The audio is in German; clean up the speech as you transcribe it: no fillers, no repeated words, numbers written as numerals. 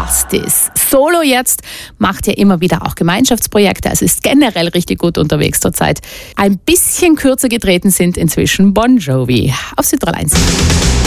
Justice. Solo jetzt, macht ja immer wieder auch Gemeinschaftsprojekte, also ist generell richtig gut unterwegs zurzeit. Ein bisschen kürzer getreten sind inzwischen Bon Jovi auf Südtirol 1.